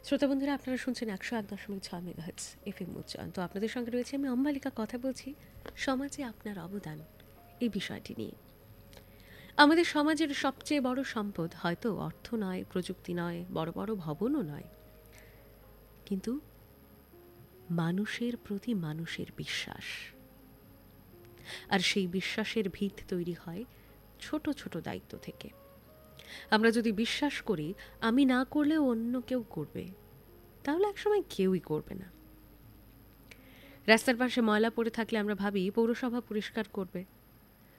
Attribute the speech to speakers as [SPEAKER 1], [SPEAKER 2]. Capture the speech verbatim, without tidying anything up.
[SPEAKER 1] শ্রোতা বন্ধুরা, আপনারা শুনছেন একশো এক দশমিক ছয় মেগাহার্টজ এফএম উচ্চারণ। তো আপনাদের সঙ্গে রয়েছে আমি অম্বালিকা, কথা বলছি সমাজে আপনার অবদান এই বিষয়টি নিয়ে। আমাদের সমাজের সবচেয়ে বড় সম্পদ হয়তো অর্থ নয়, প্রযুক্তি নয়, বড় বড় ভবনও নয়, কিন্তু মানুষের প্রতি মানুষের বিশ্বাস। আর সেই বিশ্বাসের ভিত তৈরি হয় ছোট ছোট দায়িত্ব থেকে। আমরা যদি বিশ্বাস করি আমি না করলেও অন্য কেউ করবে, তাহলে একসময় কেউই করবে না। রাস্তার পাশে ময়লা পড়ে থাকলে আমরা ভাবি পৌরসভা পরিষ্কার করবে,